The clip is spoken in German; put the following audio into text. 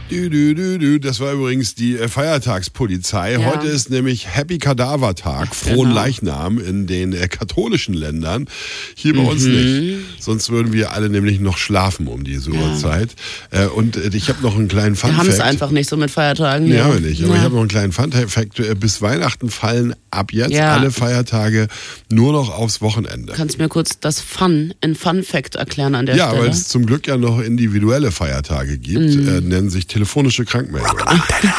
Das war übrigens die Feiertagspolizei. Ja. Heute ist nämlich Happy Kadaver-Tag, frohen Leichnam in den katholischen Ländern. Hier bei uns nicht. Sonst würden wir alle nämlich noch schlafen um diese Uhrzeit. Und ich habe noch einen kleinen Fun-Fact. Wir haben es einfach nicht so mit Feiertagen. Ja, haben wir nicht. Aber ich habe noch einen kleinen Fun-Fact. Bis Weihnachten fallen ab jetzt alle Feiertage nur noch aufs Wochenende. Kannst du mir kurz das in Fun-Fact erklären an der Stelle? Ja, weil es zum Glück ja noch individuelle Feiertage gibt, nennen sich telefonische Krankmeldungen.